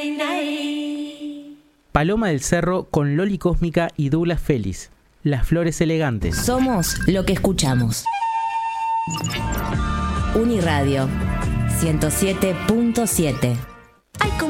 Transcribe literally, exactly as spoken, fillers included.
Paloma del Cerro con Loli Cósmica y Douglas Félix. Las flores elegantes. Somos lo que escuchamos. Uniradio ciento siete punto siete.